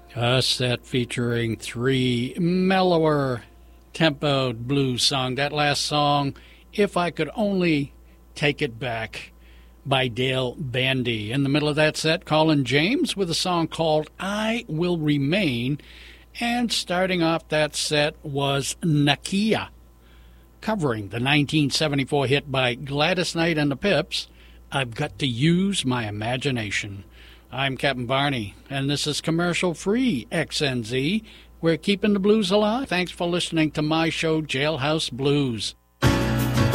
A set featuring three mellower tempoed blues songs. That last song, If I Could Only Take It Back, by Dale Bandy. In the middle of that set, Colin James with a song called I Will Remain. And starting off that set was Nakia, covering the 1974 hit by Gladys Knight and the Pips, I've Got to Use My Imagination. I'm Captain Barney, and this is commercial-free XNZ. We're keeping the blues alive. Thanks for listening to my show, Jailhouse Blues.